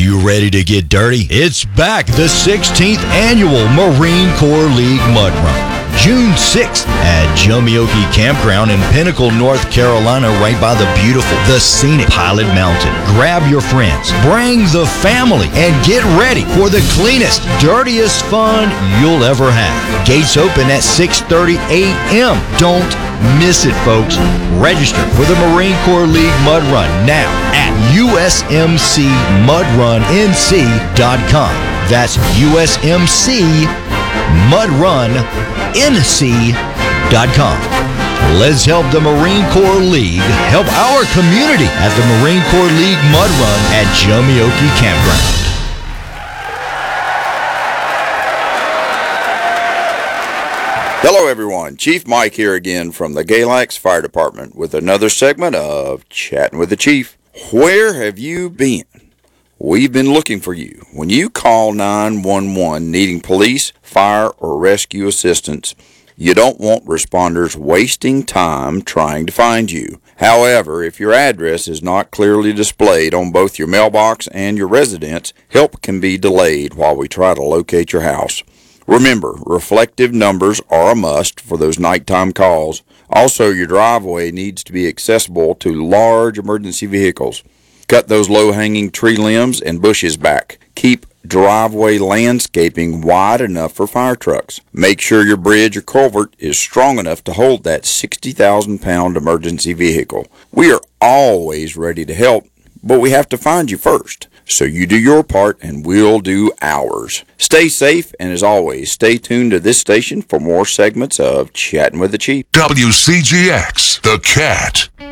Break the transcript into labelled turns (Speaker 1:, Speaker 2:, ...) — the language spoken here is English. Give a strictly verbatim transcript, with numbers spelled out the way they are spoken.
Speaker 1: You ready to get dirty? It's back, the sixteenth Annual Marine Corps League Mud Run. June sixth at Jumioki Campground in Pinnacle, North Carolina, right by the beautiful, the scenic Pilot Mountain. Grab your friends, bring the family, and get ready for the cleanest, dirtiest fun you'll ever have. Gates open at six thirty a.m. Don't miss it, folks. Register for the Marine Corps League Mud Run now at U S M C mud run N C dot com. That's U S M C mud run N C dot com. Let's help the Marine Corps League help our community at the Marine Corps League Mud Run at Jumioki Campground.
Speaker 2: Hello everyone, Chief Mike here again from the Galax Fire Department with another segment of Chatting with the Chief. Where have you been? We've been looking for you. When you call nine one one needing police, fire, or rescue assistance, you don't want responders wasting time trying to find you. However, if your address is not clearly displayed on both your mailbox and your residence, help can be delayed while we try to locate your house. Remember, reflective numbers are a must for those nighttime calls. Also, your driveway needs to be accessible to large emergency vehicles. Cut those low-hanging tree limbs and bushes back. Keep driveway landscaping wide enough for fire trucks. Make sure your bridge or culvert is strong enough to hold that sixty thousand pound emergency vehicle. We are always ready to help, but we have to find you first. So you do your part and we'll do ours. Stay safe, and as always, stay tuned to this station for more segments of Chatting with the Chief.
Speaker 3: W C G X, The Cat.